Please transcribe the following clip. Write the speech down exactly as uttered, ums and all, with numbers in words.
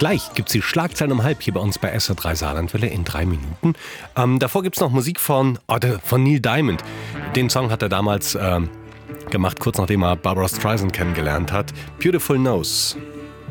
Gleich gibt es die Schlagzeilen um halb hier bei uns bei S R drei Saarlandwelle in drei Minuten. Ähm, davor gibt es noch Musik von, oh, von Neil Diamond. Den Song hat er damals ähm, gemacht, kurz nachdem er Barbra Streisand kennengelernt hat. Beautiful Nose.